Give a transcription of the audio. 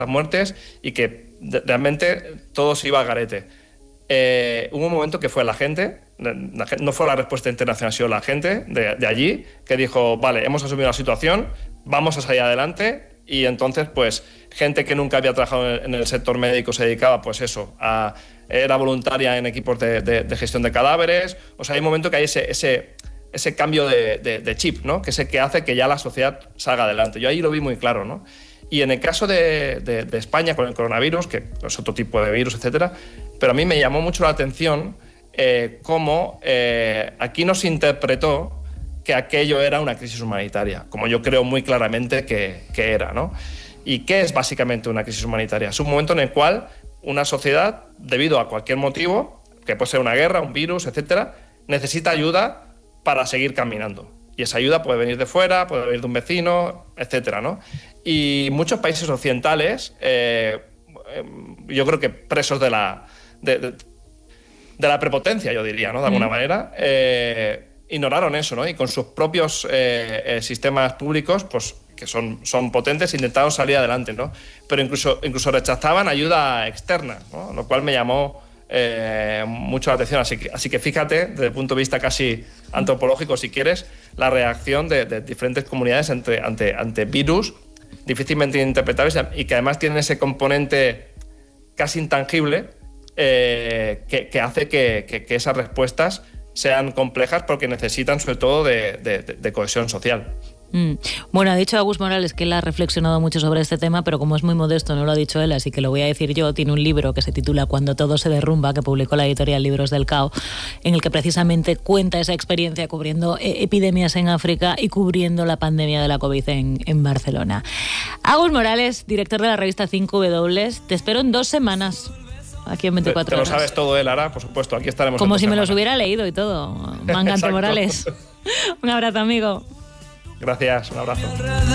muertes y que realmente todo se iba al garete. Hubo un momento que fue la gente, no fue la respuesta internacional, sino la gente de allí, que dijo, vale, hemos asumido la situación, vamos a salir adelante. Y entonces, pues, gente que nunca había trabajado en el sector médico se dedicaba, pues eso, era voluntaria en equipos de gestión de cadáveres. O sea, hay un momento que hay ese cambio de chip, ¿no? Que hace que ya la sociedad salga adelante. Yo ahí lo vi muy claro, ¿no? Y en el caso de España con el coronavirus, que es otro tipo de virus, etcétera, pero a mí me llamó mucho la atención cómo aquí no se interpretó que aquello era una crisis humanitaria, como yo creo muy claramente que era, ¿no? ¿Y qué es básicamente una crisis humanitaria? Es un momento en el cual una sociedad, debido a cualquier motivo, que puede ser una guerra, un virus, etcétera, necesita ayuda para seguir caminando. Y esa ayuda puede venir de fuera, puede venir de un vecino, etcétera, ¿no? Y muchos países occidentales, yo creo que presos de la prepotencia, yo diría, ¿no? De alguna manera, ignoraron eso, ¿no? Y con sus propios sistemas públicos, pues que son potentes, intentaron salir adelante, ¿no? Pero incluso rechazaban ayuda externa, ¿no? Lo cual me llamó mucho la atención. Así que fíjate, desde el punto de vista casi antropológico, si quieres, la reacción de diferentes comunidades ante virus difícilmente interpretables y que además tienen ese componente casi intangible que hace que esas respuestas sean complejas porque necesitan sobre todo de cohesión social. Bueno, ha dicho Agus Morales que él ha reflexionado mucho sobre este tema, pero como es muy modesto no lo ha dicho él, así que lo voy a decir yo. Tiene un libro que se titula Cuando todo se derrumba, que publicó la editorial Libros del Cao, en el que precisamente cuenta esa experiencia cubriendo epidemias en África y cubriendo la pandemia de la COVID en Barcelona. Agus Morales, director de la revista 5W, te espero en 2 semanas. Aquí en 24 horas. Te lo sabes todo, Lara, por supuesto. Aquí estaremos. Como si me los hubiera leído y todo. Mangante Morales. Un abrazo, amigo. Gracias, un abrazo.